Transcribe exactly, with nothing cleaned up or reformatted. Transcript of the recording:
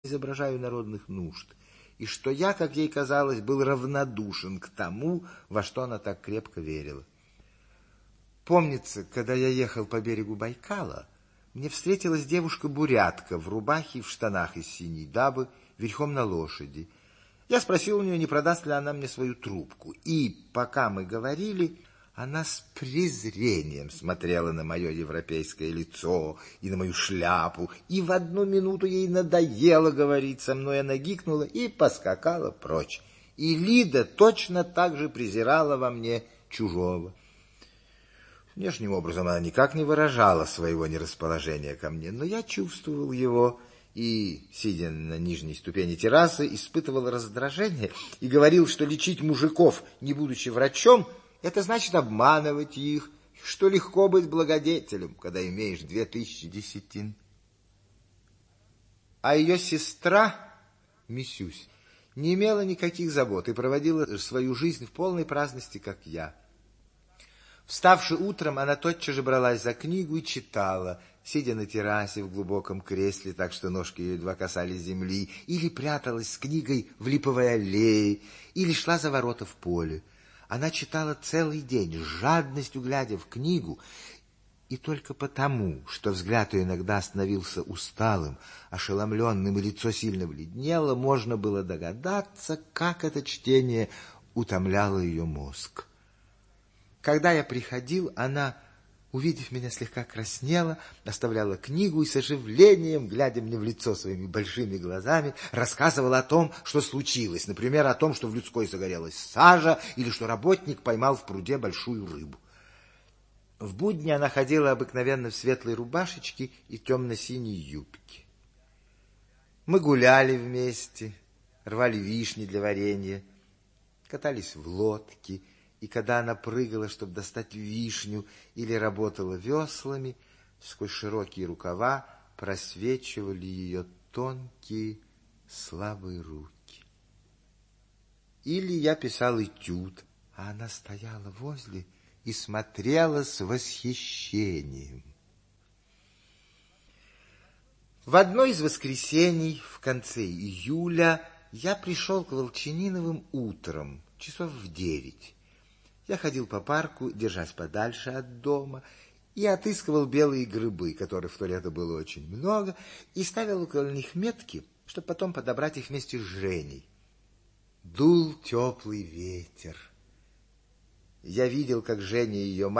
изображаю народных нужд, и что я, как ей казалось, был равнодушен к тому, во что она так крепко верила. Помнится, когда я ехал по берегу Байкала, мне встретилась девушка-бурятка в рубахе и в штанах из синей дабы, верхом на лошади. Я спросил у нее, не продаст ли она мне свою трубку, и, пока мы говорили, она с презрением смотрела на мое европейское лицо и на мою шляпу, и в одну минуту ей надоело говорить со мной, она гикнула и поскакала прочь. И Лида точно так же презирала во мне чужого. Внешним образом она никак не выражала своего нерасположения ко мне, но я чувствовал его и, сидя на нижней ступени террасы, испытывал раздражение и говорил, что лечить мужиков, не будучи врачом, это значит обманывать их, что легко быть благодетелем, когда имеешь две тысячи десятин. А ее сестра, Мисюсь, не имела никаких забот и проводила свою жизнь в полной праздности, как я. Вставши утром, она тотчас же бралась за книгу и читала, сидя на террасе в глубоком кресле, так что ножки ее едва касались земли, или пряталась с книгой в липовой аллее, или шла за ворота в поле. Она читала целый день, с жадностью глядя в книгу, и только потому, что взгляд ее иногда становился усталым, ошеломленным, и лицо сильно бледнело, можно было догадаться, как это чтение утомляло ее мозг. Когда я приходил, она, увидев меня, слегка краснела, оставляла книгу и с оживлением, глядя мне в лицо своими большими глазами, рассказывала о том, что случилось, например, о том, что в людской загорелась сажа или что работник поймал в пруде большую рыбу. В будни она ходила обыкновенно в светлой рубашечке и темно-синей юбке. Мы гуляли вместе, рвали вишни для варенья, катались в лодке, и когда она прыгала, чтобы достать вишню, или работала веслами, сквозь широкие рукава просвечивали ее тонкие слабые руки. Или я писал этюд, а она стояла возле и смотрела с восхищением. В одно из воскресений в конце июля я пришел к Волчаниновым утром, часов в девять. Я ходил по парку, держась подальше от дома, и отыскивал белые грибы, которых в то лето было очень много, и ставил около них метки, чтобы потом подобрать их вместе с Женей. Дул теплый ветер. Я видел, как Женя и ее